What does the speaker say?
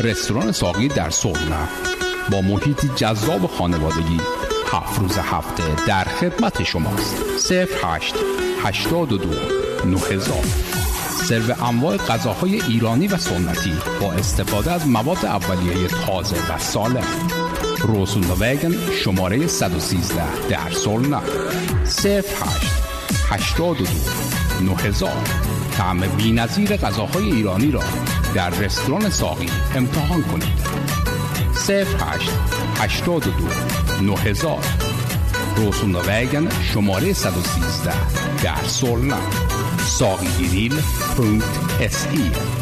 رستوران ساقی در سرنا با محیطی جذاب خانوادگی 7 روز هفته در خدمت شماست. 08 82 9000. سرو انواع غذاهای ایرانی و سنتی با استفاده از مواد اولیه تازه و سالم. روسولا وگن شماره 113 در سرنا. 08 82 9000. طعم بی‌نظیر غذاهای ایرانی را در رستوران ساقی امتحان کنید. 08 82 9000. روسولا وگن شماره 113 در سرنا. ساقیگریل.se